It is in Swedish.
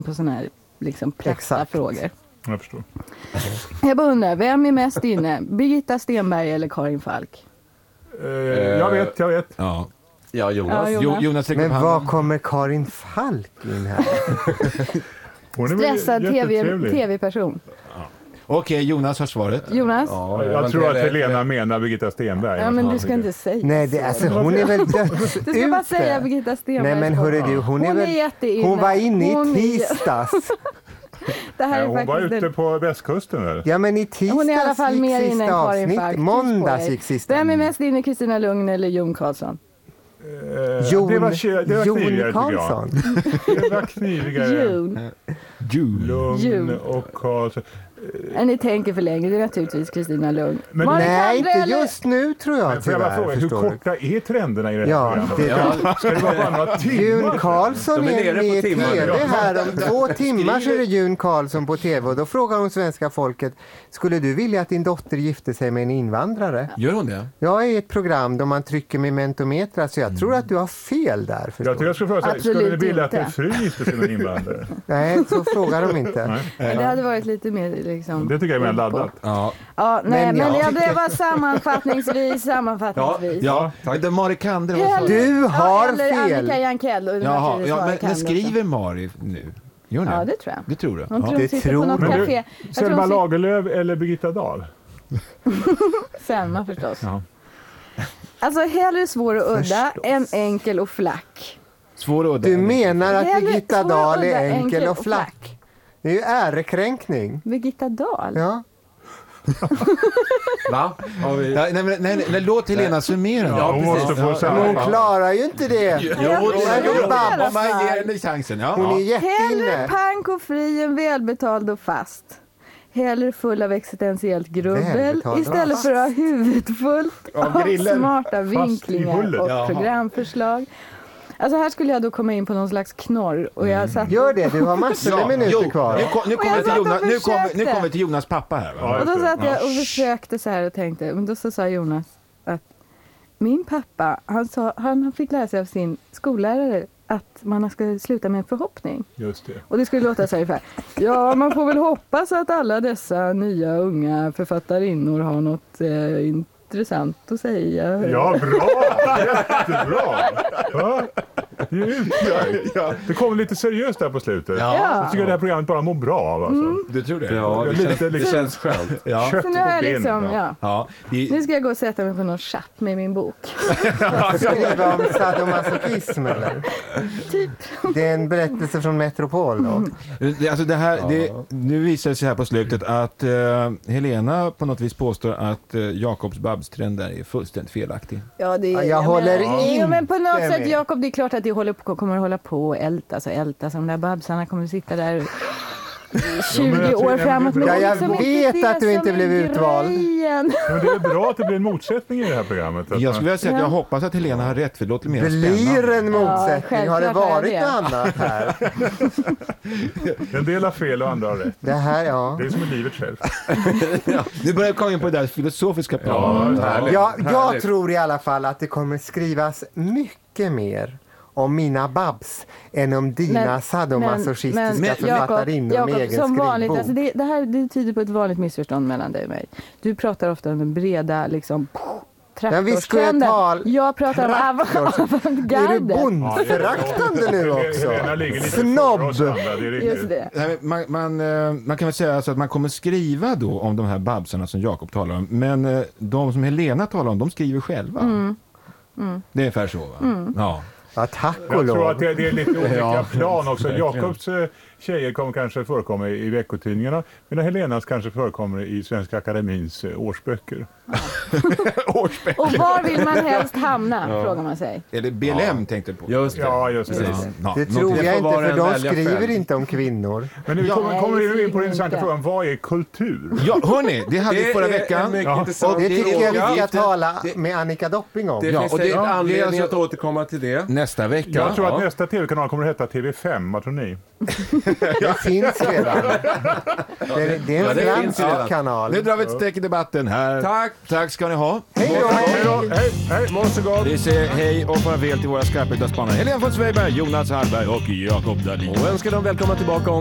på såna här liksom platta frågor. Jag förstår. Jag bara undrar, vem är mest inne? Birgitta Stenberg eller Karin Falk? Jag vet. Ja, Jonas. Jonas men vad kommer Karin Falk in här? Hon är stressad tv-person. Okej, Jonas har svaret. Jonas? Ja, jag tror att Helena menar Birgitta Stenberg. Ja, men du ska inte säga. Nej, det, alltså, hon är väl döds. Du ska bara säga Birgitta Stenberg. Nej, men hörru du, hon är väl... Hon var inne i tisdags. Det här är hon var ute på västkusten eller? Ja, men i tisdags hon är i alla fall gick mer inne än Karin Falk. Måndags gick sista. Vem är mest inne, Kristina Lugn eller Jon Karlsson? Det var knivigare, Karlsson. Det var knivigare. Lugn och Karlsson. Ni tänker för länge, det är naturligtvis Kristina Lugn. Men nej, inte just nu tror jag. Får jag bara fråga, hur korta är trenderna i det här programmet? Ska det vara några timmar? Jun Karlsson är med i tv här. Om 2 timmar så är det Jun Karlsson på tv. Och då frågar hon svenska folket, skulle du vilja att din dotter gifte sig med en invandrare? Gör hon det? Jag är i ett program där man trycker med mentometrar, så jag tror att du har fel där. Jag tycker jag skulle fråga, skulle du vilja att din fru gifte sig med en invandrare? Nej, så frågar de inte. Nej. Det hade varit lite mer liksom... Det tycker jag är mer laddat. Ja, nej, men det var sammanfattningsvis. Ja. Det är Mari Kander. Du har eller fel. Annika Jankell. Men skriver Mari nu? Gör ja, det tror jag. Det tror du? Hon sitter på något café. Selma Lagerlöf eller Birgitta Dahl? Selma förstås. Ja. Alltså hellre svår och udda än enkel och flack. Svår och udda. Du menar att Birgitta Dahl är enkel och flack? Det är ju ärekränkning. Birgitta Dahl? Ja. Va? Nej, låt Helena summera. Ja, hon måste få hon klarar ju inte det. Om man ger henne chansen. Ja. Hon är jätteinne. Hellre pank och fri än välbetald och fast. Hellre full av existentiellt grubbel istället för att ha huvudet fullt av smarta vinklingar och programförslag. Alltså här skulle jag då komma in på någon slags knorr. Och jag satt Gör det, du har massor med minuter kvar. Nu kommer vi till Jonas pappa här. Va? Och då satt jag och försökte så här och tänkte. Men då så sa Jonas att min pappa, han fick lära sig av sin skollärare att man ska sluta med en förhoppning. Just det. Och det skulle låta så här ungefär. Ja, man får väl hoppas att alla dessa nya unga författarinnor har något intressant att säga. Ja, bra! Jättebra! Ja, det är utmärkt. Ja. Det kommer lite seriöst där på slutet. Ja. Jag tycker det här programmet bara mår bra av. Alltså. Du tror det? Ja, det känns skönt. Ja. Så nu är liksom, nu ska jag gå och sätta mig på någon chatt med min bok. Skriva om sadomasochism eller? Typ. Det är en berättelse från Metropol då. Alltså nu visar det sig här på slutet att Helena på något vis påstår att Jakobs Babs-trend där är fullständigt felaktig. Ja, det är, jag håller inte men på något sätt, Jakob, det är klart att det kommer att hålla på och älta som de där babsarna kommer att sitta där 20 år framåt. Men jag vet att du inte blev utvald. Men det är bra att det blir en motsättning i det här programmet. Jag skulle vilja säga att jag hoppas att Helena har rätt, för det låter mer spännande. Blir en motsättning? Har det varit något annat här? En del har fel och andra har rätt. Det här, det är som i livet själv. Nu börjar jag komma in på det där filosofiska planet. Jag tror i alla fall att det kommer skrivas mycket mer om mina babs än om dina sadomasochistiska författarinnor med egen som vanligt, skrivbok. alltså det tyder på ett vanligt missförstånd mellan dig och mig. Du pratar ofta om den breda liksom traktorstrenden. Jag pratar om avantgarde. Är du bondföraktande nu också? Snobb! Just det. Man kan väl säga alltså att man kommer skriva då om de här babsarna som Jakob talar om. Men de som Helena talar om, de skriver själva. Det är ungefär så, va? Ja. Ja, tack och jag lov. tror att det är lite olika plan också. Jakobs tjejer kommer kanske förekomma i veckotidningarna, medan Helenas kanske förekommer i Svenska Akademins årsböcker. Och var vill man helst hamna, frågar man sig. Är det BLM tänkte på? Just det. Ja, just det. Det tror jag inte, för de skriver inte om kvinnor. Men nu kommer in på den intressanta frågan, vad är kultur? Ja, hörni, det hade vi förra veckan. Och det tycker jag vi ska tala med Annika Dopping om. Det finns säkert anledning att återkomma till det. Nästa vecka. Jag tror att nästa tv-kanal kommer att heta TV5, vad tror ni? Det finns redan. Det är en fransk kanal. Nu drar vi ett streck i debatten här. Tack! Tack ska ni ha. Hej då! Hej! Må så gott. Vi säger hej och farväl till våra skarphytta spanare Helene von Sveiberg, Jonas Hallberg och Jakob Dahlin. Och önskar dem välkomna tillbaka om